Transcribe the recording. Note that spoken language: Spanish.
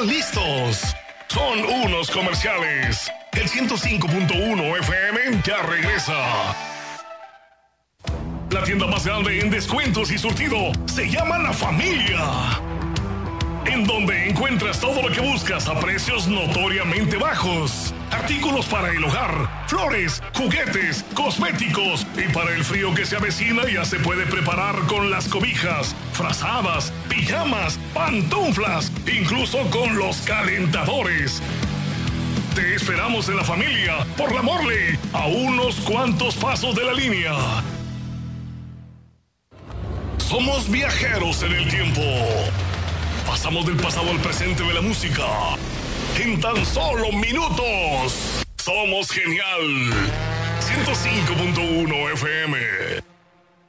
están listos. Son unos comerciales. El 105.1 FM ya regresa. La tienda más grande en descuentos y surtido se llama La Familia, en donde encuentras todo lo que buscas a precios notoriamente bajos. Artículos para el hogar, flores, juguetes, cosméticos, y para el frío que se avecina ya se puede preparar con las cobijas, frazadas, pijamas, pantuflas, incluso con los calentadores. Te esperamos en La Familia, por La Morley, a unos cuantos pasos de la línea. Somos viajeros en el tiempo. Pasamos del pasado al presente de la música en tan solo minutos. Somos genial. 105.1 FM.